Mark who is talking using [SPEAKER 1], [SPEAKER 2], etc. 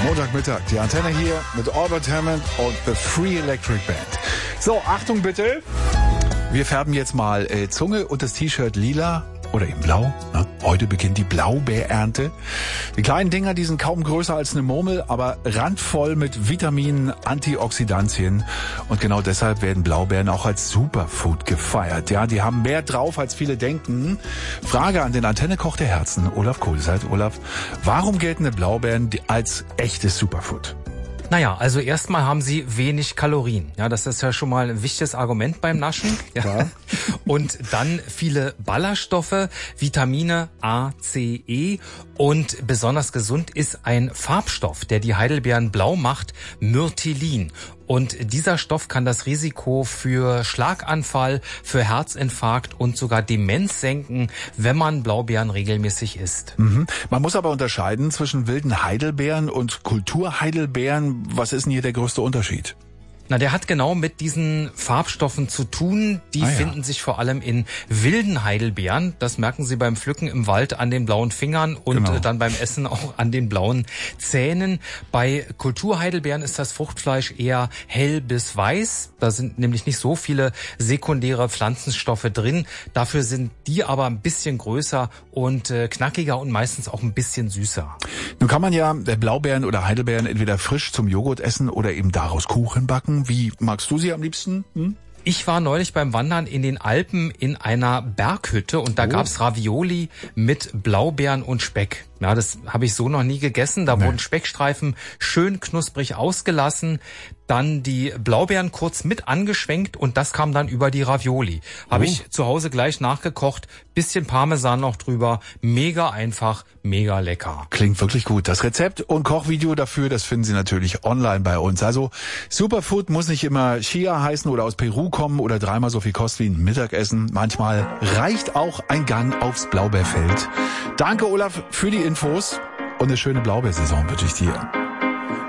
[SPEAKER 1] Montagmittag, die Antenne hier mit Albert Hammond und The Free Electric Band. So, Achtung bitte. Wir färben jetzt mal Zunge und das T-Shirt lila oder eben blau. Ne? Heute beginnt die Blaubeerernte. Die kleinen Dinger, die sind kaum größer als eine Murmel, aber randvoll mit Vitaminen, Antioxidantien. Und genau deshalb werden Blaubeeren auch als Superfood gefeiert. Ja, die haben mehr drauf, als viele denken. Frage an den Antennekoch der Herzen, Olaf Kohlseid. Olaf, warum gelten Blaubeeren als echtes Superfood?
[SPEAKER 2] Naja, also erstmal haben sie wenig Kalorien. Ja, das ist ja schon mal ein wichtiges Argument beim Naschen. Ja. Und dann viele Ballaststoffe, Vitamine A, C, E. Und besonders gesund ist ein Farbstoff, der die Heidelbeeren blau macht, Myrtilin. Und dieser Stoff kann das Risiko für Schlaganfall, für Herzinfarkt und sogar Demenz senken, wenn man Blaubeeren regelmäßig isst.
[SPEAKER 1] Mhm. Man muss aber unterscheiden zwischen wilden Heidelbeeren und Kulturheidelbeeren. Was ist denn hier der größte Unterschied?
[SPEAKER 2] Na, der hat genau mit diesen Farbstoffen zu tun. Die finden sich vor allem in wilden Heidelbeeren. Das merken Sie beim Pflücken im Wald an den blauen Fingern und dann beim Essen auch an den blauen Zähnen. Bei Kulturheidelbeeren ist das Fruchtfleisch eher hell bis weiß. Da sind nämlich nicht so viele sekundäre Pflanzenstoffe drin. Dafür sind die aber ein bisschen größer und knackiger und meistens auch ein bisschen süßer.
[SPEAKER 1] Nun kann man ja Blaubeeren oder Heidelbeeren entweder frisch zum Joghurt essen oder eben daraus Kuchen backen. Wie magst du sie am liebsten?
[SPEAKER 2] Ich war neulich beim Wandern in den Alpen in einer Berghütte und da gab's Ravioli mit Blaubeeren und Speck. Ja, das habe ich so noch nie gegessen. Da wurden Speckstreifen schön knusprig ausgelassen, dann die Blaubeeren kurz mit angeschwenkt und das kam dann über die Ravioli. Habe ich zu Hause gleich nachgekocht, bisschen Parmesan noch drüber, mega einfach, mega lecker.
[SPEAKER 1] Klingt wirklich gut. Das Rezept und Kochvideo dafür, das finden Sie natürlich online bei uns. Also Superfood muss nicht immer Chia heißen oder aus Peru kommen oder dreimal so viel kosten wie ein Mittagessen. Manchmal reicht auch ein Gang aufs Blaubeerfeld. Danke, Olaf, für die Infos und eine schöne Blaubeersaison wünsche ich dir.